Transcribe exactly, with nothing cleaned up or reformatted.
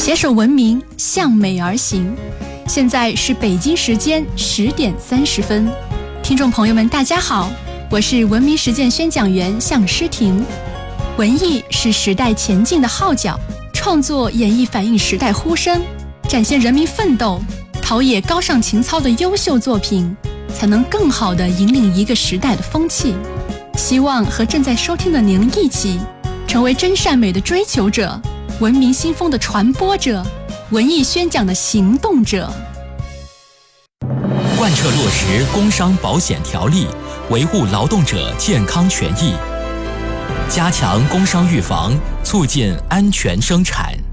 携手文明，向美而行。现在是北京时间十点三十分，听众朋友们，大家好，我是文明实践宣讲员向诗婷。文艺是时代前进的号角，创作演绎反映时代呼声，展现人民奋斗，陶冶高尚情操的优秀作品，才能更好地引领一个时代的风气。希望和正在收听的您一起，成为真善美的追求者，文明新风的传播者，文艺宣讲的行动者。 贯彻落实工伤保险条例，维护劳动者健康权益，加强工伤预防，促进安全生产。